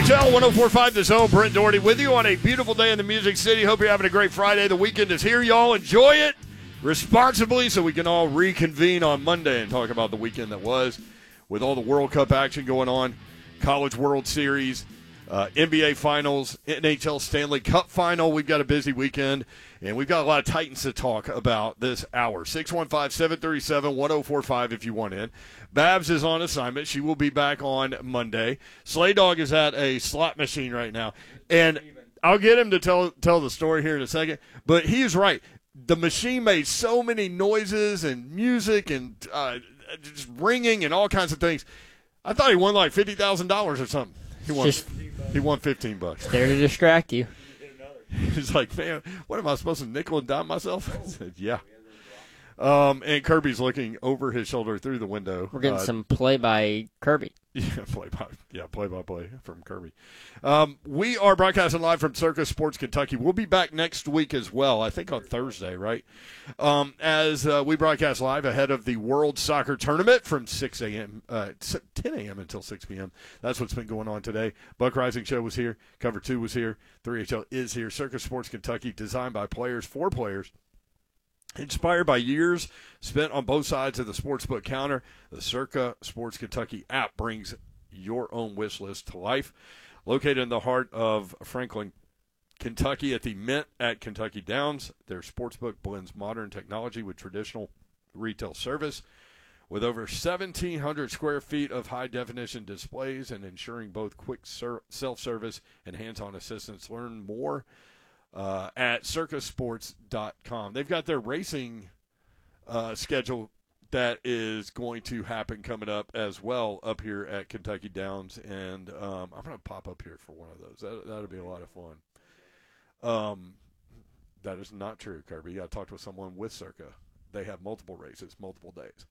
WHL 104.5 The Zone. Brent Doherty with you on a beautiful day in the Music City. Hope you're having a great Friday. The weekend is here, y'all. Enjoy it responsibly so we can all reconvene on Monday and talk about the weekend that was with all the World Cup action going on, College World Series, NBA Finals, NHL Stanley Cup Final. We've got a busy weekend, and we've got a lot of Titans to talk about this hour. 615-737-1045 if you want in. Babs is on assignment. She will be back on Monday. Slay Dog is at a slot machine right now, and I'll get him to tell the story here in a second, but he's right. The machine made so many noises and music and just ringing and all kinds of things. I thought he won like $50,000 or something. He won $15. There to distract you. He's like, man, what am I supposed to nickel and dime myself? I said, yeah. And Kirby's looking over his shoulder through the window. We're getting some play by Kirby. Play by play from Kirby. We are broadcasting live from Circus Sports Kentucky. We'll be back next week as well. I think on Thursday, right? As we broadcast live ahead of the World Soccer Tournament from 10 a.m. until 6 p.m. That's what's been going on today. Buck Rising Show was here. Cover 2 was here. 3HL is here. Circus Sports Kentucky, designed by players for players. Inspired by years spent on both sides of the sportsbook counter, the Circa Sports Kentucky app brings your own wish list to life. Located in the heart of Franklin, Kentucky at the Mint at Kentucky Downs, their sportsbook blends modern technology with traditional retail service. With over 1,700 square feet of high-definition displays and ensuring both quick self-service and hands-on assistance, learn more at circusports.com. They've got their racing schedule that is going to happen coming up as well up here at Kentucky Downs, and I'm going to pop up here for one of those. That'll be a lot of fun. That is not true, Kirby. You got to talk to someone with Circa. They have multiple races, multiple days.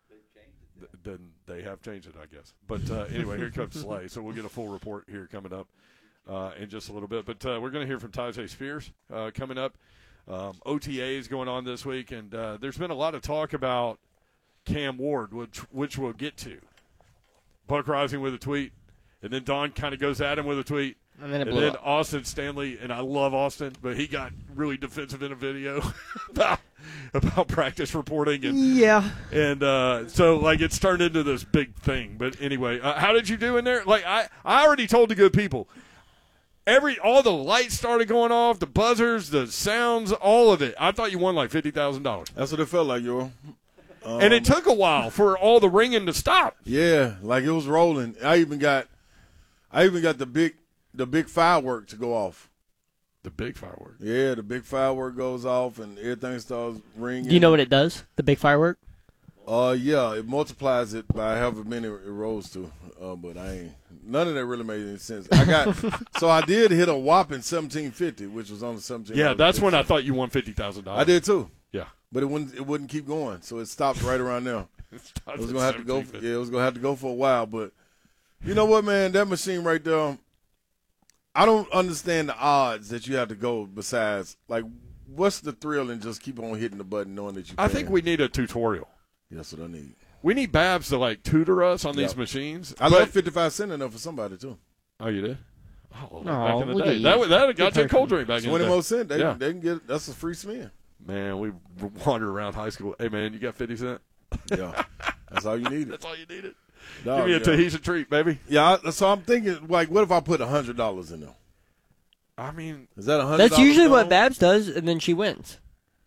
Then they have changed it, I guess. But anyway, here comes Slay, so we'll get a full report here coming up in just a little bit. But we're going to hear from Tyjae Spears coming up. OTAs going on this week, and there's been a lot of talk about Cam Ward, which we'll get to. Buck Rising with a tweet, and then Don kind of goes at him with a tweet. And then it blew up. Austin Stanley, and I love Austin, but he got really defensive in a video about practice reporting. And, yeah. And so, like, it's turned into this big thing. But anyway, how did you do in there? Like, I already told the good people. All the lights started going off, the buzzers, the sounds, all of it. I thought you won like $50,000. That's what it felt like, yo. And it took a while for all the ringing to stop. Yeah, like it was rolling. I even got the big firework to go off. The big firework. Yeah, the big firework goes off and everything starts ringing. Do you know what it does? The big firework? Yeah, it multiplies it by however many it rolls to. But none of that really made any sense. So I did hit a whopping 1750, which was on the 17. Yeah, that's when I thought you won $50,000. I did too. Yeah, but it wouldn't keep going, so it stopped right around there. It was gonna have to go. Yeah, it was gonna have to go for a while. But you know what, man? That machine right there. I don't understand the odds that you have to go. Besides, like, what's the thrill in just keep on hitting the button knowing that you can? I think we need a tutorial. That's what I need. We need Babs to, like, tutor us on these machines. I left 55 cents enough for somebody, too. Oh, you did? Oh, No, back in the look day. at you. That got you a cold drink back in the 20 day. more cents. They Yeah. can get. That's a free spin. Man, we wandered around high school. Hey, man, you got 50 cents? Yeah. That's all you needed. That's all you needed. No, Give me a Tahitian treat, baby. Yeah, so I'm thinking, like, what if I put $100 in there? I mean, is that $100? That's usually what Babs does, and then she wins.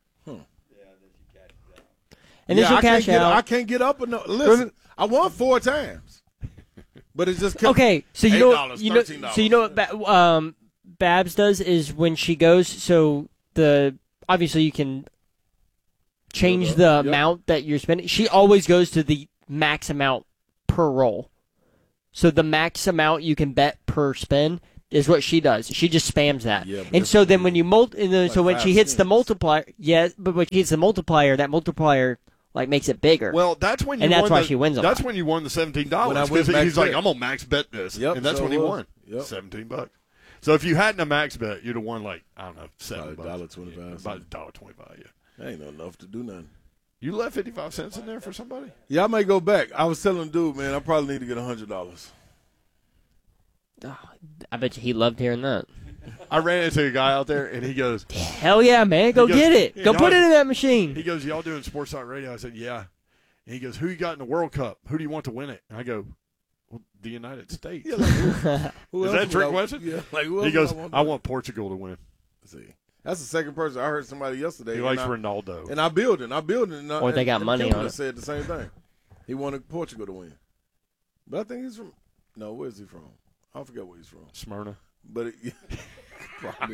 And then she'll cash out. I can't get up enough. Listen, I won 4 times, but it just kept okay. So you know, $13. So you know what Babs does is when she goes. So obviously you can change the amount that you're spending. She always goes to the max amount per roll. So the max amount you can bet per spin is what she does. She just spams that. Yeah, and so then when you so when she hits the multiplier, but when she hits the multiplier, that multiplier like makes it bigger. Well, that's when you and that's won why she wins. That's when you won the $17 because he's like, I'm gonna max bet this, and that's when he won $17. So if you hadn't a max bet, you'd have won like I don't know $7, $1.25, about $1.25. Yeah, that ain't enough to do nothing. You left 55 cents in there for somebody? Yeah, I may go back. I was telling the dude, man, I probably need to get $100. I bet you he loved hearing that. I ran into a guy out there, and he goes, Hell yeah, man. Go get it. Go put it in that machine. He goes, y'all doing Sports Talk Radio? I said, yeah. And he goes, who you got in the World Cup? Who do you want to win it? And I go, well, the United States. Yeah, like, who Is else that Trick would Wesson? Yeah, like who else He goes, would I want Portugal to win. See, that's the second person I heard somebody yesterday. He likes Ronaldo. And I building. Or they got money on it. Said the same thing. He wanted Portugal to win, but I think he's from. No, where's he from? I forget where he's from. Smyrna. But probably.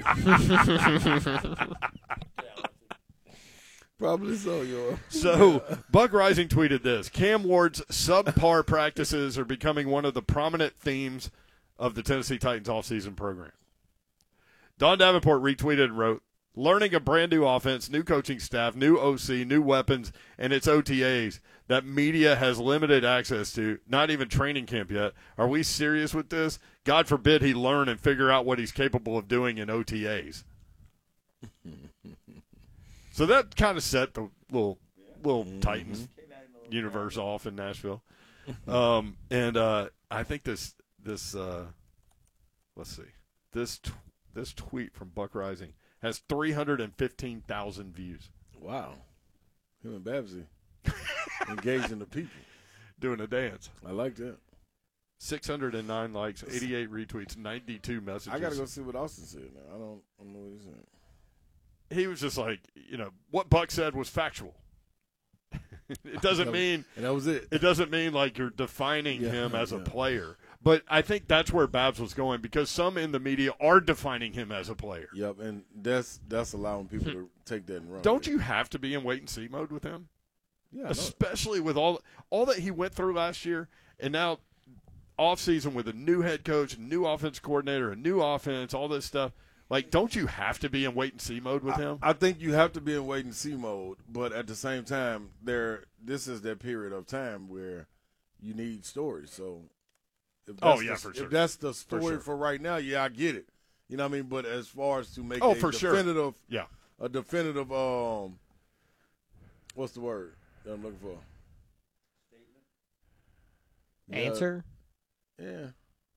Probably so, yo. So, Buck Rising tweeted this. Cam Ward's subpar practices are becoming one of the prominent themes of the Tennessee Titans offseason program. Don Davenport retweeted and wrote, learning a brand new offense, new coaching staff, new OC, new weapons, and its OTAs that media has limited access to, not even training camp yet. Are we serious with this? God forbid he learn and figure out what he's capable of doing in OTAs. So that kind of set the little Titans universe off in Nashville. And I think this let's see. This tweet from Buck Rising has 315,000 views. Wow. Him and Babsy engaging the people. Doing a dance. I like that. 609 likes, 88 retweets, 92 messages. I got to go see what Austin said now. I don't know what he said. He was just like, what Buck said was factual. It doesn't mean – and that was it. It doesn't mean like you're defining him as a player. But I think that's where Babs was going because some in the media are defining him as a player. Yep, and that's allowing people to take that and run. Don't you have to be in wait-and-see mode with him? Yeah, especially with all that he went through last year, and now off-season with a new head coach, a new offense coordinator, a new offense, all this stuff. Like, don't you have to be in wait-and-see mode with him? I think you have to be in wait-and-see mode, but at the same time, this is that period of time where you need stories. So, for sure. If that's the story for right now, I get it. You know what I mean? But as far as to make a definitive, sure. a definitive, what's the word that I'm looking for? Statement. Answer? Yeah.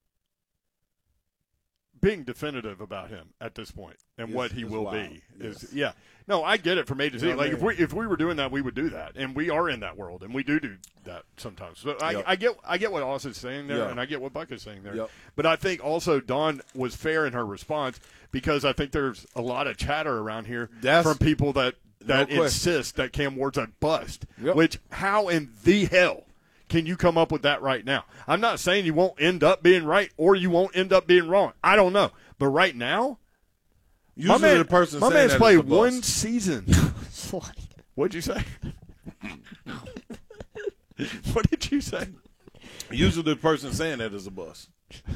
Being definitive about him at this point and what he will wild. be is No, I get it from A to Z. Like if we were doing that, we would do that, and we are in that world, and we do that sometimes. So I get what Austin's saying there, and I get what Buck is saying there. Yep. But I think also Dawn was fair in her response because I think there's a lot of chatter around here from people that insist that Cam Ward's a bust. Yep. Which how in the hell can you come up with that right now? I'm not saying you won't end up being right or you won't end up being wrong. I don't know. But right now, usually my man's played one season. What'd you say? What did you say? Usually the person saying that is a bust.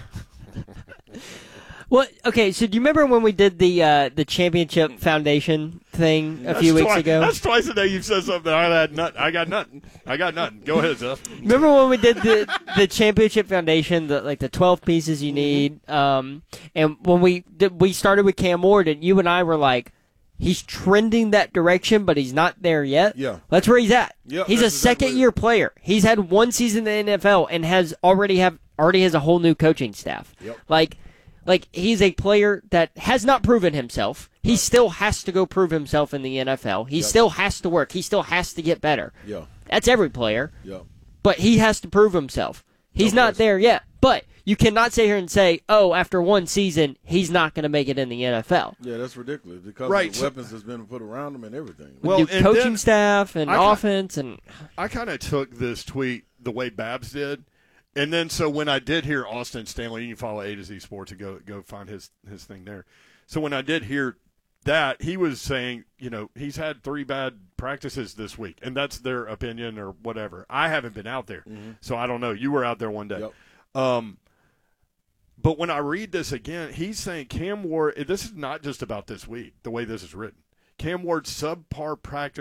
Well, okay, so do you remember when we did the Championship Foundation thing a few weeks ago? That's twice a day you've said something. I got nothing. Go ahead, Zeph. Remember when we did the Championship Foundation, the 12 pieces you need, and when we started with Cam Ward, and you and I were like, he's trending that direction, but he's not there yet. Yeah. That's where he's at. Yep, he's a second-year player. He's had one season in the NFL and already has a whole new coaching staff. Yep. Like he's a player that has not proven himself. He still has to go prove himself in the NFL. He still has to work. He still has to get better. Yeah. That's every player. Yeah. But he has to prove himself. He's not there yet. But you cannot sit here and say, after one season, he's not going to make it in the NFL. Yeah, that's ridiculous because of the weapons that's been put around him and everything. Well, coaching staff and offense. I kind of took this tweet the way Babs did. And then, so when I did hear Austin Stanley, you can follow A to Z Sports and go find his thing there. So when I did hear that, he was saying, he's had 3 bad practices this week, and that's their opinion or whatever. I haven't been out there, so I don't know. You were out there one day. Yep. But when I read this again, he's saying Cam Ward, this is not just about this week, the way this is written. Cam Ward's subpar practice